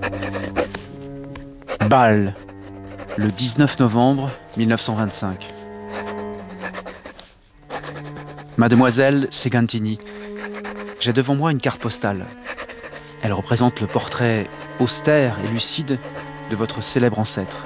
Bâle, le 19 novembre 1925. Mademoiselle Segantini, j'ai devant moi une carte postale. Elle représente le portrait austère et lucide de votre célèbre ancêtre.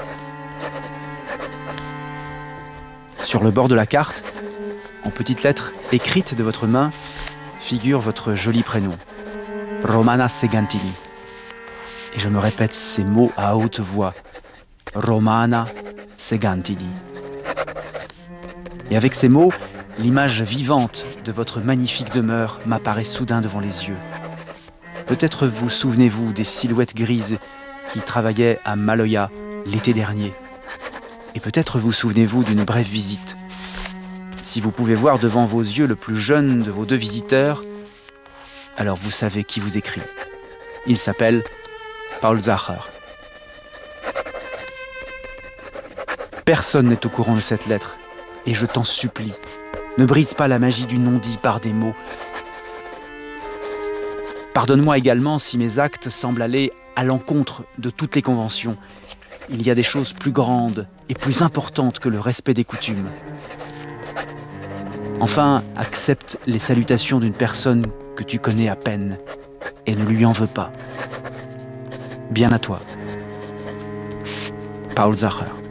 Sur le bord de la carte, en petites lettres écrites de votre main, figure votre joli prénom, Romana Segantini. Et je me répète ces mots à haute voix, Romana Segantini. Et avec ces mots, l'image vivante de votre magnifique demeure m'apparaît soudain devant les yeux. Peut-être vous souvenez-vous des silhouettes grises qui travaillaient à Maloya l'été dernier. Et peut-être vous souvenez-vous d'une brève visite. Si vous pouvez voir devant vos yeux le plus jeune de vos deux visiteurs, alors vous savez qui vous écrit. Il s'appelle Paul Zacher. Personne n'est au courant de cette lettre, et je t'en supplie, ne brise pas la magie du non-dit par des mots. Pardonne-moi également si mes actes semblent aller à l'encontre de toutes les conventions. Il y a des choses plus grandes et plus importantes que le respect des coutumes. Enfin, accepte les salutations d'une personne que tu connais à peine et ne lui en veux pas. Bien à toi. Paul Zacher.